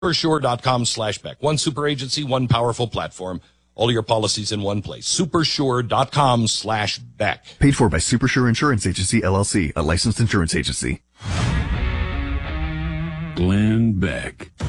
Supersure.com/Beck. One super agency, one powerful platform. All your policies in one place. Supersure.com/Beck. Paid for by Supersure Insurance Agency, LLC, a licensed insurance agency. Glenn Beck.